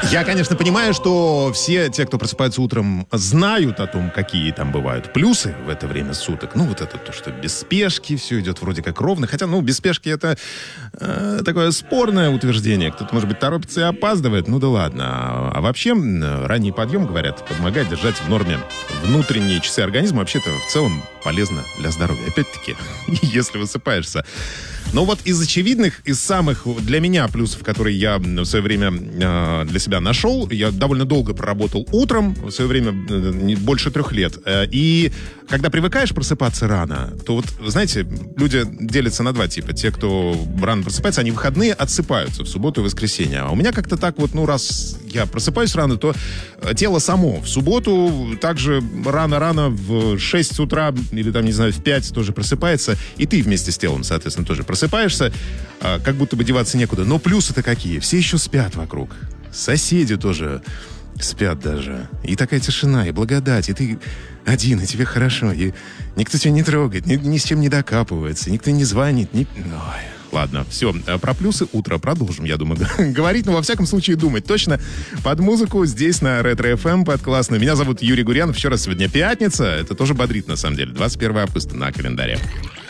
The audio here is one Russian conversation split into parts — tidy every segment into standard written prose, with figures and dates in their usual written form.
Я, конечно, понимаю, что все те, кто просыпается утром, знают о том, какие там бывают плюсы в это время суток. Ну, вот это то, что без спешки, все идет вроде как ровно. Хотя, без спешки это такое спорное утверждение. Кто-то, может быть, торопится и опаздывает. Ну да ладно. А вообще, ранний подъем, говорят, помогает держать в норме внутренние часы организма. Вообще-то, в целом, полезно для здоровья. Опять-таки, если высыпаешься. Но вот из очевидных, из самых для меня плюсов, которые я в свое время для себя нашел, я довольно долго проработал утром, в свое время больше 3 лет. И когда привыкаешь просыпаться рано, то вот, знаете, люди делятся на 2 типа. Те, кто рано просыпается, они в выходные отсыпаются в субботу и воскресенье. А у меня как-то так вот, раз я просыпаюсь рано, то тело само в субботу также рано-рано в 6 утра или там, не знаю, в 5 тоже просыпается. И ты вместе с телом, соответственно, тоже просыпаешься, как будто бы деваться некуда. Но плюсы-то какие? Все еще спят вокруг. Соседи тоже спят даже. И такая тишина, и благодать, и ты один, и тебе хорошо, и никто тебя не трогает, ни с чем не докапывается, никто не звонит. Ой. Ладно, все, про плюсы утра продолжим, я думаю, говорить, но во всяком случае думать. Точно под музыку здесь на Ретро FM под классно. Меня зовут Юрий Гурьянов, еще раз, сегодня пятница, это тоже бодрит на самом деле, 21 августа на календаре.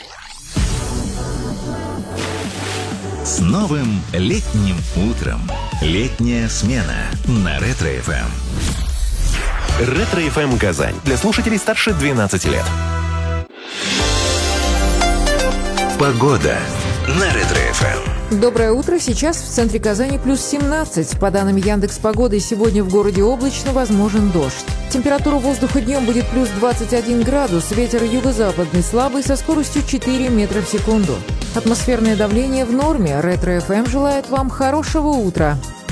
С новым летним утром. Летняя смена на Ретро FM. Ретро FM Казань. Для слушателей старше 12 лет. Погода на Ретро FM. Доброе утро. Сейчас в центре Казани плюс 17. По данным Яндекс.Погоды, сегодня в городе облачно, возможен дождь. Температура воздуха днем будет плюс 21 градус. Ветер юго-западный слабый со скоростью 4 метра в секунду. Атмосферное давление в норме. Ретро FM желает вам хорошего утра.